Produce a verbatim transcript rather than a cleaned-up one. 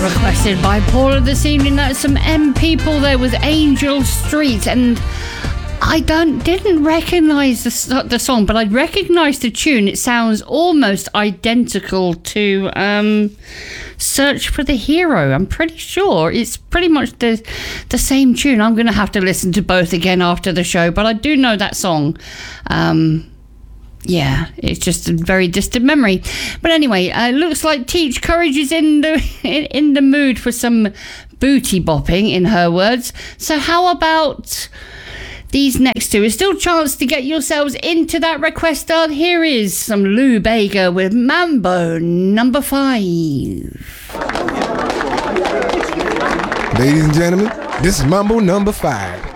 Requested by Paula this evening. That's some M People there with Angel Street, and I don't didn't recognise the the song, but I recognised the tune. It sounds almost identical to um, "Search for the Hero." I'm pretty sure it's pretty much the the same tune. I'm going to have to listen to both again after the show, but I do know that song. Um, Yeah, it's just a very distant memory. But anyway, uh, looks like Teach Courage is in the in, in the mood for some booty bopping, in her words. So how about these next two? There's still a chance to get yourselves into that request start. Here is some Lou Bega with Mambo number five. Ladies and gentlemen, this is Mambo number five.